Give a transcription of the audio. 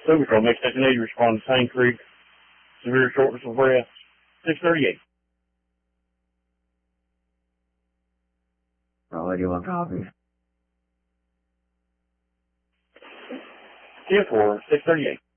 Super Patrol, Mix Station 80, respond to Pine Creek. Severe shortness of breath. 638. Oh, do you want coffee? 10-4, 638.